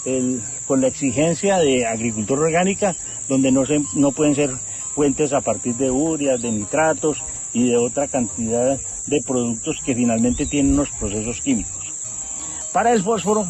con la exigencia de agricultura orgánica, donde no pueden ser fuentes a partir de ureas, de nitratos y de otra cantidad de productos que finalmente tienen unos procesos químicos. Para el fósforo